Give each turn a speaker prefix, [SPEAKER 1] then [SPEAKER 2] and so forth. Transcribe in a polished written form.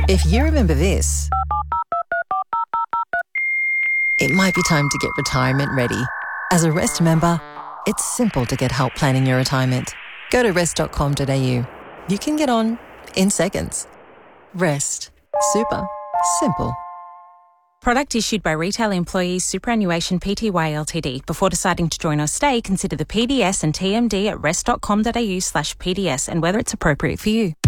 [SPEAKER 1] If you remember this, it might be time to get retirement ready. As a Rest member, it's simple to get help planning your retirement. Go to rest.com.au. You can get on in seconds. Rest. Super. Simple.
[SPEAKER 2] Product issued by Retail Employees Superannuation Pty Ltd. Before deciding to join or stay, consider the PDS and TMD at rest.com.au/PDS and whether it's appropriate for you.